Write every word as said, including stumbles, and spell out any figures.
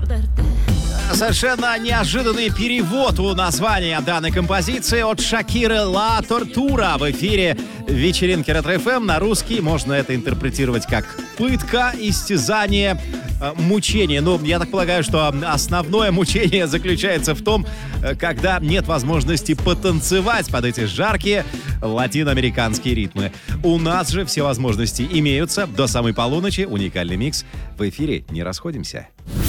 Совершенно неожиданный перевод у названия данной композиции от Шакиры «Ла Тортура» в эфире вечеринки Ретро-эф эм. На русский можно это интерпретировать как пытка, истязание, мучение. Но я так полагаю, что основное мучение заключается в том, когда нет возможности потанцевать под эти жаркие латиноамериканские ритмы. У нас же все возможности имеются. До самой полуночи уникальный микс в эфире. Не расходимся.